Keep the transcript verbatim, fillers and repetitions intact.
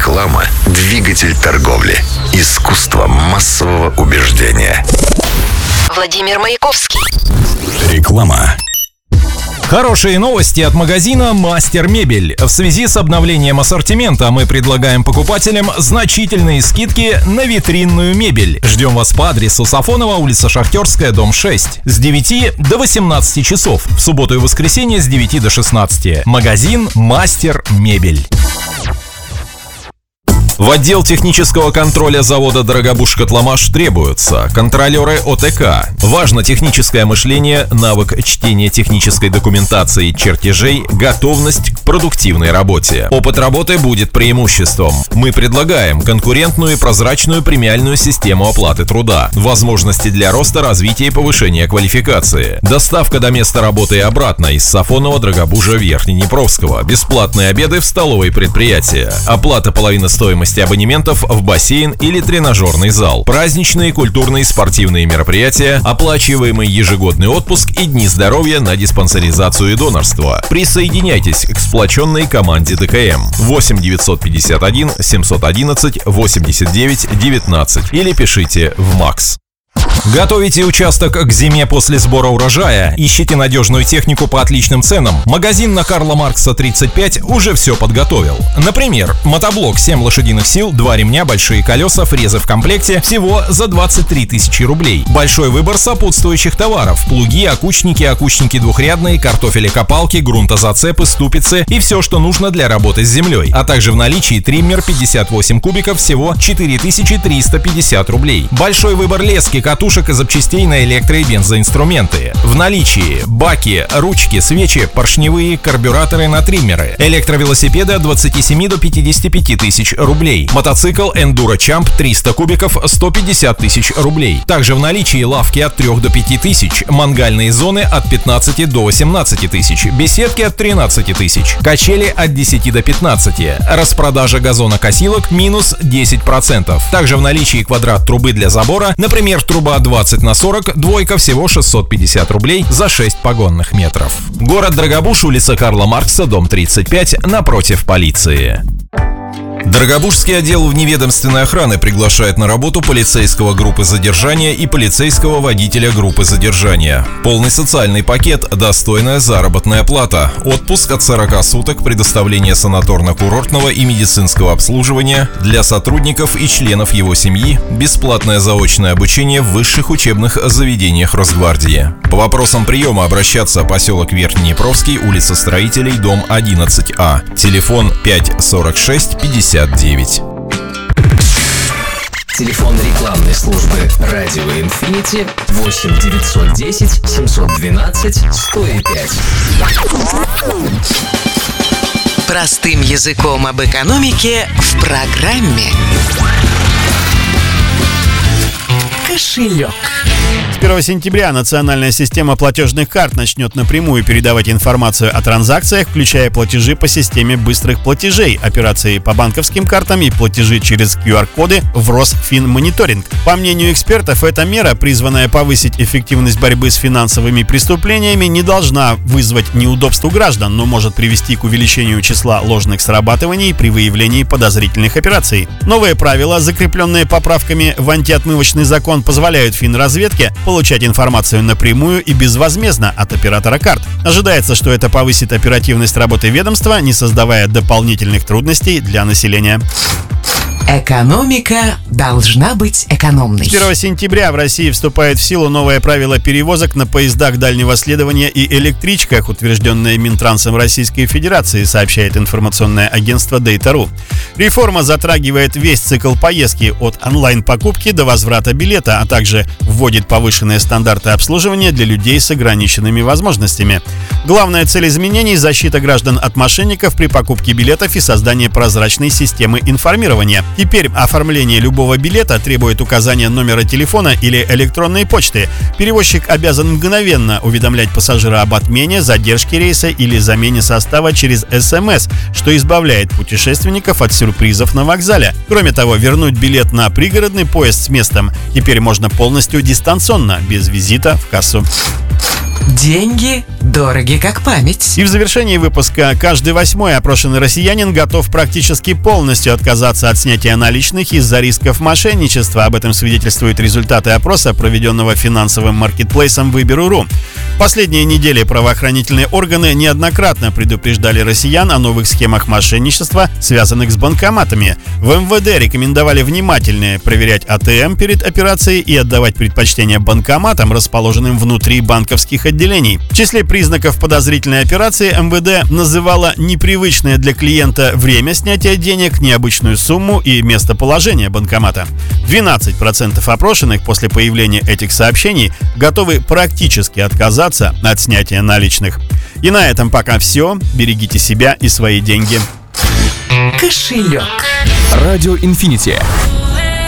Реклама – двигатель торговли. Искусство массового убеждения. Владимир Маяковский. Реклама. Хорошие новости от магазина «Мастер Мебель». В связи с обновлением ассортимента мы предлагаем покупателям значительные скидки на витринную мебель. Ждем вас по адресу Сафонова, улица Шахтерская, дом шесть. С девяти до восемнадцати часов. В субботу и воскресенье с девяти до шестнадцати. Магазин «Мастер Мебель». В отдел технического контроля завода «Дорогобуж Котломаш» требуются контролеры О Т К. Важно техническое мышление, навык чтения технической документации, чертежей, готовность к продуктивной работе. Опыт работы будет преимуществом. Мы предлагаем конкурентную и прозрачную премиальную систему оплаты труда, возможности для роста, развития и повышения квалификации. Доставка до места работы и обратно из Сафонова, Дорогобужа, Верхнеднепровского. Бесплатные обеды в столовой предприятия. Оплата половины стоимости абонементов в бассейн или тренажерный зал, праздничные, культурные и спортивные мероприятия, оплачиваемый ежегодный отпуск и дни здоровья на диспансеризацию и донорство. Присоединяйтесь к сплоченной команде Д К М. восемь девятьсот пятьдесят один семьсот одиннадцать восемьдесят девять девятнадцать или пишите в МАКС. Готовите участок к зиме после сбора урожая? Ищите надежную технику по отличным ценам? Магазин на Карла Маркса тридцать пять уже все подготовил. Например, мотоблок семь лошадиных сил, два ремня, большие колеса, фрезы в комплекте всего за двадцать три тысячи рублей. Большой выбор сопутствующих товаров: плуги, окучники, окучники двухрядные, картофелекопалки, грунтозацепы, ступицы и все, что нужно для работы с землей. А также в наличии триммер пятьдесят восемь кубиков всего четыре тысячи триста пятьдесят рублей. Большой выбор лески, катушек и запчастей на электро- и бензоинструменты. В наличии баки, ручки, свечи, поршневые, карбюраторы на триммеры. Электровелосипеды от двадцати семи до пятидесяти пяти тысяч рублей. Мотоцикл Enduro Champ триста кубиков сто пятьдесят тысяч рублей. Также в наличии лавки от трёх до пяти тысяч, мангальные зоны от пятнадцати до восемнадцати тысяч, беседки от тринадцати тысяч, качели от десяти до пятнадцати. Распродажа газонокосилок минус десять процентов. Также в наличии квадрат трубы для забора, например, труба двадцать на сорок, двойка всего шестьсот пятьдесят рублей за шесть погонных метров. Город Дорогобуж, улица Карла Маркса, дом тридцать пять, напротив полиции. Дорогобужский отдел вневедомственной охраны приглашает на работу полицейского группы задержания и полицейского водителя группы задержания. Полный социальный пакет, достойная заработная плата, отпуск от сорока суток, предоставление санаторно-курортного и медицинского обслуживания для сотрудников и членов его семьи, бесплатное заочное обучение в высших учебных заведениях Росгвардии. По вопросам приема обращаться: поселок Верхнеднепровский, улица Строителей, дом одиннадцать А, телефон пять сорок шесть пятьдесят девять. Телефон рекламной службы «Радио Инфинити» восемь девятьсот десять семьсот двенадцать сто пять. Простым языком об экономике в программе «Кошелек». С первого сентября национальная система платежных карт начнет напрямую передавать информацию о транзакциях, включая платежи по системе быстрых платежей, операции по банковским картам и платежи через ку ар коды в Росфинмониторинг. По мнению экспертов, эта мера, призванная повысить эффективность борьбы с финансовыми преступлениями, не должна вызвать неудобств у граждан, но может привести к увеличению числа ложных срабатываний при выявлении подозрительных операций. Новые правила, закрепленные поправками в антиотмывочный закон, позволяют финразведке получать информацию напрямую и безвозмездно от оператора карт. Ожидается, что это повысит оперативность работы ведомства, не создавая дополнительных трудностей для населения. Экономика должна быть экономной. С первого сентября в России вступает в силу новое правило перевозок на поездах дальнего следования и электричках, утвержденное Минтрансом Российской Федерации, сообщает информационное агентство Дейта точка ру. Реформа затрагивает весь цикл поездки от онлайн-покупки до возврата билета, а также вводит повышенные стандарты обслуживания для людей с ограниченными возможностями. Главная цель изменений – защита граждан от мошенников при покупке билетов и создание прозрачной системы информирования. Теперь оформление любого билета требует указания номера телефона или электронной почты. Перевозчик обязан мгновенно уведомлять пассажира об отмене, задержке рейса или замене состава через эс эм эс, что избавляет путешественников от сюрпризов на вокзале. Кроме того, вернуть билет на пригородный поезд с местом теперь можно полностью дистанционно, без визита в кассу. Деньги Дороги как память. И в завершении выпуска каждый восьмой опрошенный россиянин готов практически полностью отказаться от снятия наличных из-за рисков мошенничества. Об этом свидетельствуют результаты опроса, проведенного финансовым маркетплейсом Выберу.ру. В последние недели правоохранительные органы неоднократно предупреждали россиян о новых схемах мошенничества, связанных с банкоматами. В эм вэ дэ рекомендовали внимательнее проверять а тэ эм перед операцией и отдавать предпочтение банкоматам, расположенным внутри банковских отделений. В числе признаков подозрительной операции эм вэ дэ называла непривычное для клиента время снятия денег, необычную сумму и местоположение банкомата. двенадцать процентов опрошенных после появления этих сообщений готовы практически отказаться от снятия наличных. И на этом пока все. Берегите себя и свои деньги. Кошелек. Радио Инфинити.